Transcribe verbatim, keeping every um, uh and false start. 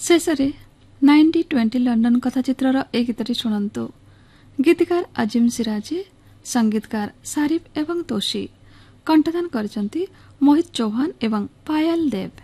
शेषरे ninety twenty London कथाचित्रर ए गीतटी शुणन्तु। गीतकार अजिम सिराजी, संगीतकार सारिफ एवं तोशी, कंठदान करचंती मोहित चौहान एवं पायल देव।